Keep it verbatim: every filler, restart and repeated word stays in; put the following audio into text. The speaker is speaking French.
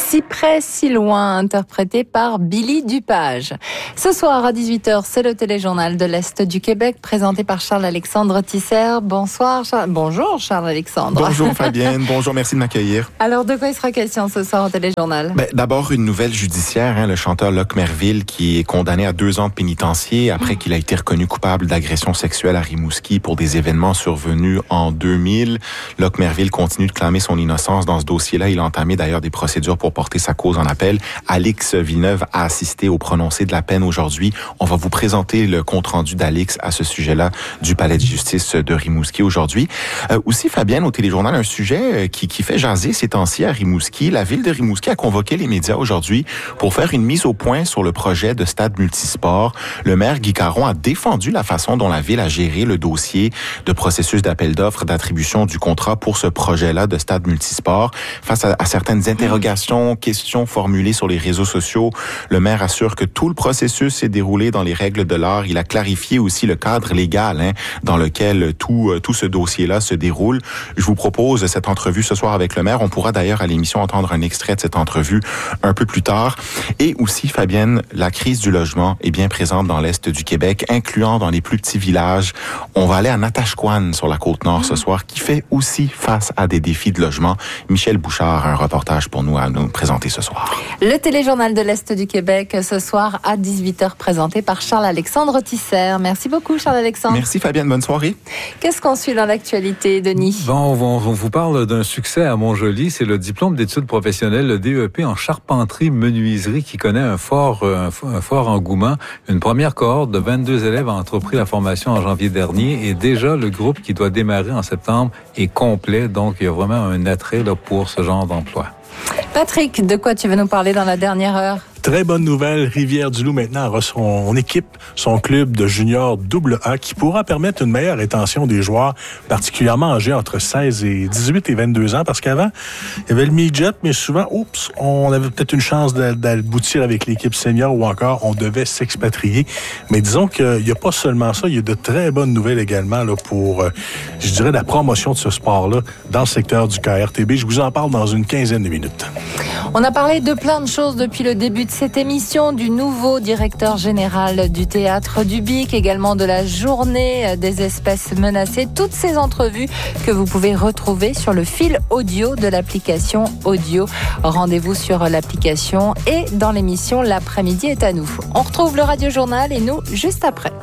Si près, si loin, interprété par Billy Dupage. Ce soir à dix-huit heures, c'est le téléjournal de l'Est du Québec, présenté par Charles-Alexandre Tisser. Bonsoir, Charles. Bonjour Charles-Alexandre. Bonjour Fabienne, bonjour, merci de m'accueillir. Alors, de quoi il sera question ce soir au téléjournal? Ben, d'abord, une nouvelle judiciaire, hein, le chanteur Locke Merville qui est condamné à deux ans de pénitencier après mmh. qu'il a été reconnu coupable d'agression sexuelle à Rimouski pour des événements survenus en deux mille. Locke Merville continue de clamer son innocence dans ce dossier-là. Il a entamé d'ailleurs des procédures pour porter sa cause en appel. Alix Villeneuve a assisté au prononcé de la peine aujourd'hui. On va vous présenter le compte-rendu d'Alix à ce sujet-là du palais de justice de Rimouski aujourd'hui. Euh, aussi, Fabienne, au téléjournal, un sujet qui, qui fait jaser ces temps-ci à Rimouski. La ville de Rimouski a convoqué les médias aujourd'hui pour faire une mise au point sur le projet de stade multisport. Le maire Guy Caron a défendu la façon dont la ville a géré le dossier de processus d'appel d'offres d'attribution du contrat pour ce projet-là de stade multisport. Face à, à certaines interrogations, questions formulées sur les réseaux sociaux, le maire assure que tout le processus s'est déroulé dans les règles de l'art. Il a clarifié aussi le cadre légal hein, dans lequel tout, tout ce dossier-là se déroule. Je vous propose cette entrevue ce soir avec le maire. On pourra d'ailleurs à l'émission entendre un extrait de cette entrevue un peu plus tard. Et aussi, Fabienne, la crise du logement est bien présente dans l'Est du Québec, incluant dans les plus petits villages. On va aller à Natashquan sur la Côte-Nord ce soir, qui fait aussi face à des défis de logement. Michel Bouchard a un reportage pour nous à nous présenter ce soir. Le téléjournal de l'Est du Québec ce soir à dix-huit heures, présenté par Charles-Alexandre Tisser. Merci beaucoup Charles-Alexandre. Merci Fabienne, bonne soirée. Qu'est-ce qu'on suit dans l'actualité, Denis? Bon, on, on vous parle d'un succès à Montjoly, c'est le diplôme d'études professionnelles, le D E P en charpenterie-menuiserie qui connaît un fort, un, un fort engouement. Une première cohorte de vingt-deux élèves a entrepris la formation en janvier dernier et déjà le groupe qui doit démarrer en septembre est complet, donc il y a vraiment un attrait là, pour ce genre d'emploi. Patrick, de quoi tu veux nous parler dans la dernière heure? Très bonne nouvelle, Rivière-du-Loup maintenant a son équipe, son club de juniors double A qui pourra permettre une meilleure rétention des joueurs, particulièrement âgés entre seize et dix-huit et vingt-deux ans, parce qu'avant, il y avait le midget, mais souvent, oups, on avait peut-être une chance d'aboutir avec l'équipe senior ou encore on devait s'expatrier. Mais disons qu'il n'y a pas seulement ça, il y a de très bonnes nouvelles également là, pour, je dirais, la promotion de ce sport-là dans le secteur du K R T B. Je vous en parle dans une quinzaine de minutes. On a parlé de plein de choses depuis le début de cette émission, du nouveau directeur général du Théâtre du Bic, également de la journée des espèces menacées. Toutes ces entrevues que vous pouvez retrouver sur le fil audio de l'application audio. Rendez-vous sur l'application et dans l'émission L'après-midi est à nous. On retrouve le Radio Journal et nous juste après.